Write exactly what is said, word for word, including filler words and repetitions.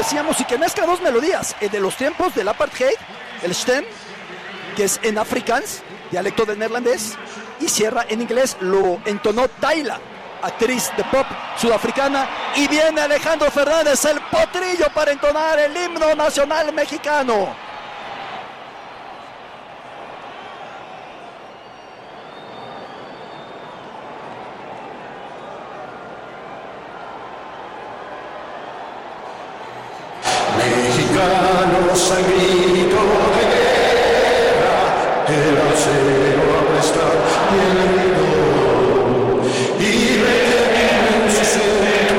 decíamos, y que mezcla dos melodías, el de los tiempos del apartheid, el stem, que es en afrikaans, dialecto del neerlandés, y cierra en inglés, lo entonó Tyla, actriz de pop sudafricana, y viene Alejandro Fernández, el potrillo, para entonar el himno nacional mexicano. Mexicanos al grito de guerra, de la